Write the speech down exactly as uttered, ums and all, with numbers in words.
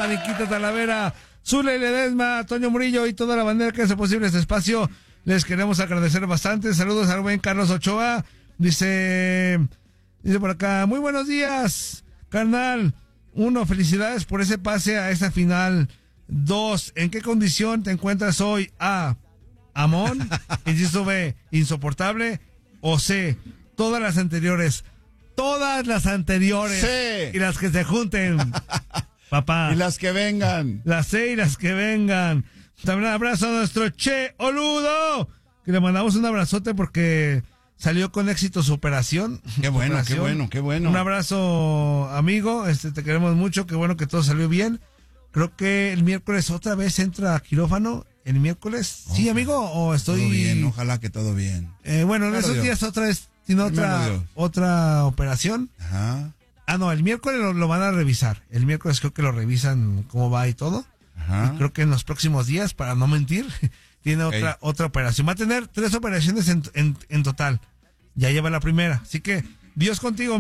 Viquita Talavera, Zule Ledesma, Toño Murillo y toda la bandera que hace posible este espacio. Les queremos agradecer bastante. Saludos al buen Carlos Ochoa. Dice, dice por acá, muy buenos días, carnal. Uno, felicidades por ese pase a esta final. Dos, ¿en qué condición te encuentras hoy? A, Amón. Inciso B, insoportable. O C, todas las anteriores. Todas las anteriores. Sí. Y las que se junten. Papá. Y las que vengan. Las C y las que vengan. También un abrazo a nuestro Che Oludo, que le mandamos un abrazote porque salió con éxito su operación. Qué bueno, operación. qué bueno, qué bueno. Un abrazo, amigo, este te queremos mucho, qué bueno que todo salió bien. Creo que el miércoles otra vez entra a quirófano, el miércoles. Ojalá. ¿Sí, amigo? ¿O estoy...? Todo bien, ojalá que todo bien. Eh, bueno, en Claro, esos Dios. días otra vez tiene otra, otra operación. Ajá. Ah, no, el miércoles lo, lo van a revisar. El miércoles creo que lo revisan cómo va y todo. Ajá. Y creo que en los próximos días, para no mentir, tiene Ok. otra otra operación. Va a tener tres operaciones en, en, en total. Ya lleva la primera. Así que, Dios contigo.